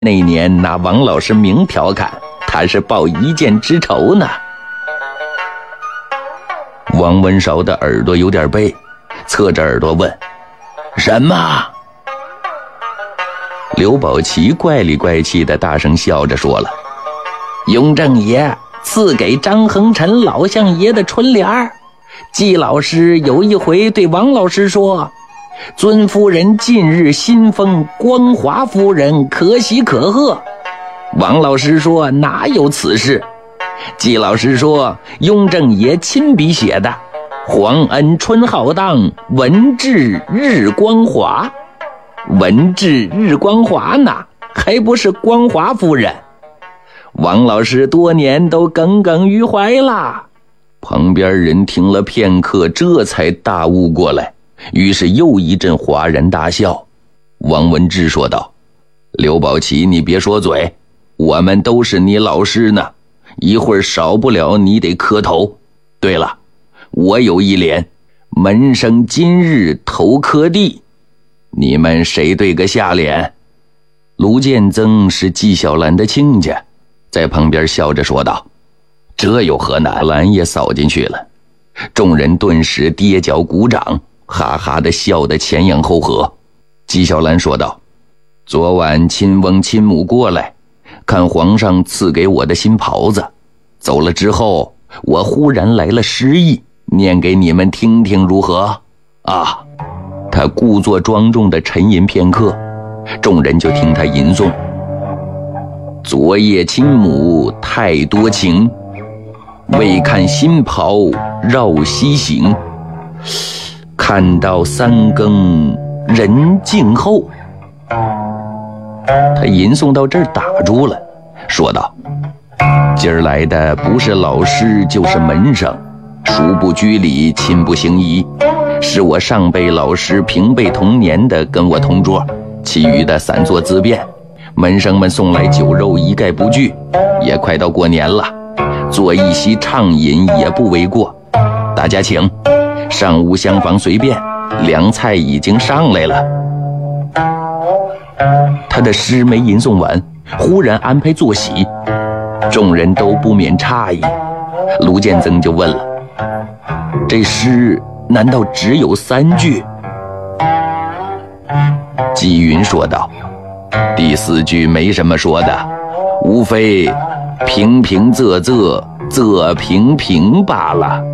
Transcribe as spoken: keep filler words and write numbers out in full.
那年拿王老师明调侃，他是报一箭之仇呢。王文韶的耳朵有点背，侧着耳朵问：什么？刘宝奇怪里怪气的大声笑着说了：雍正爷赐给张恒辰老相爷的春联儿，季老师有一回对王老师说：尊夫人近日新封光华夫人，可喜可贺。王老师说：哪有此事？季老师说：雍正爷亲笔写的，皇恩春浩荡，文治日光华。文治日光华呢，还不是光华夫人？王老师多年都耿耿于怀啦。旁边人听了片刻，这才大悟过来，于是又一阵哗然大笑。王文志说道：刘宝奇，你别说嘴，我们都是你老师呢，一会儿少不了你得磕头。对了，我有一联：门生今日头磕地，你们谁对个下联？卢建增是纪晓岚的亲家，在旁边笑着说道：这有何难？岚也扫进去了。众人顿时跌脚鼓掌，哈哈的笑得前仰后合。纪晓岚说道：昨晚亲翁亲母过来看皇上赐给我的新袍子，走了之后我忽然来了诗意，念给你们听听如何啊？他故作庄重地沉吟片刻，众人就听他吟诵：昨夜亲母太多情，未看新袍绕西行，看到三更人静后。他吟诵到这儿打住了，说道：今儿来的不是老师就是门生，叔不拘礼，亲不行仪，是我上辈老师平辈同年的跟我同桌，其余的散作自便。门生们送来酒肉一概不拒，也快到过年了，做一席畅饮也不为过。大家请，上午厢房随便，凉菜已经上来了。他的诗没吟诵完，忽然安排坐席，众人都不免诧异。卢建增就问了：这诗难道只有三句？纪云说道：第四句没什么说的，无非平平仄仄仄平平罢了。